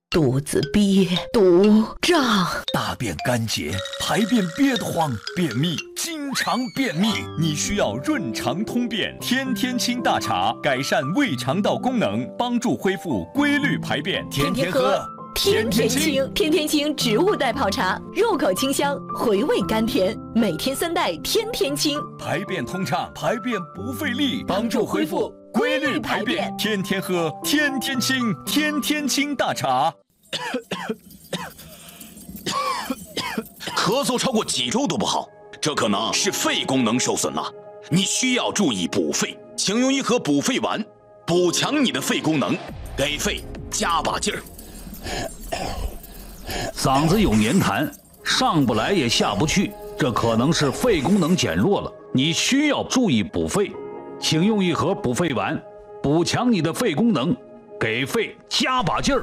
肚子憋，肚胀， 大便干结，排便憋得慌，便秘，经常便秘，你需要润肠通便天天清大茶，改善胃肠道功能，帮助恢复规律排便，天天喝。 天天清，天天清植物代泡茶，入口清香，回味甘甜，每天3袋，天天清， 排便通畅，排便不费力，帮助恢复规律排便，天天喝，天天清，天天清大茶。 咳嗽超过几周都不好，这可能是肺功能受损了，你需要注意补肺，请用一盒补肺丸，补强你的肺功能，给肺加把劲儿。 嗓子有黏痰，上不来也下不去，这可能是肺功能减弱了，你需要注意补肺，请用一盒补肺丸，补强你的肺功能，给肺加把劲儿。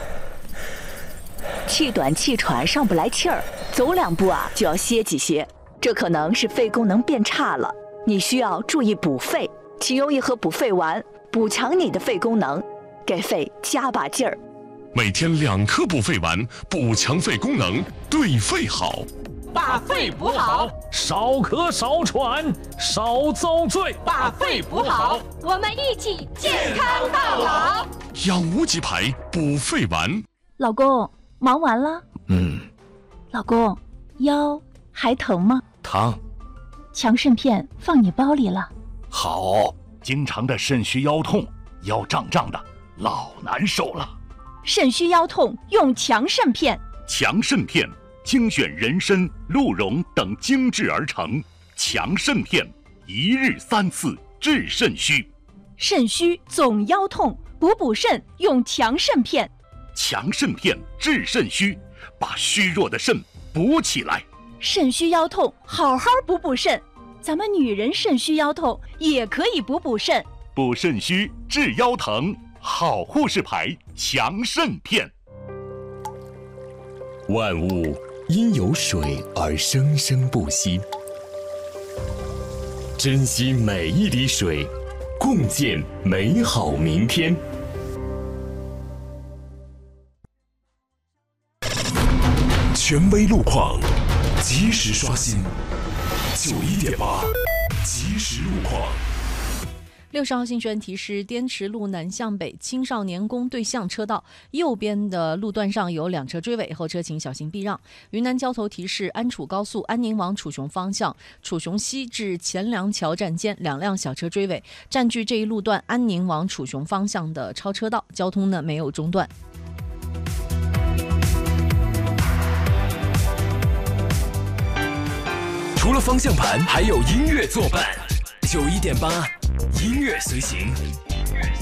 气短气喘上不来气儿，走2步就要歇几歇，这可能是肺功能变差了，你需要注意补肺，请用一盒补肺丸，补强你的肺功能，给肺加把劲儿。 每天2颗补肺丸，补强肺功能，对肺好。 把肺补好， 少咳少喘少遭罪。 把肺补好， 我们一起健康到老。 养无极牌补肺丸。 老公，忙完了？老公，腰还疼吗？ 疼。 强肾片放你包里了。 好，经常的肾虚腰痛，腰胀胀的，老难受了。 肾虚腰痛用强肾片。 强肾片精选人参、鹿茸等精制而成，强肾片1日3次治肾虚。 肾虚总腰痛，补肾用强肾片。 强肾片治肾虚，把虚弱的肾补起来。 肾虚腰痛好好补肾，咱们女人肾虚腰痛也可以补肾。 补肾虚治腰疼，好护士牌强肾片。 万物因有水而生生不息，珍惜每一滴水，共建美好明天。权威路况，及时刷新。91.8，及时路况。 60号新闻提示：滇池路南向北青少年宫对向车道右边的路段上有2车追尾，后车请小心避让。云南交头提示：安楚高速安宁往楚雄方向楚雄西至前梁桥站间2辆小车追尾，占据这一路段安宁往楚雄方向的超车道，交通没有中断。 除了方向盘，还有音乐作伴。91.8，音乐随行。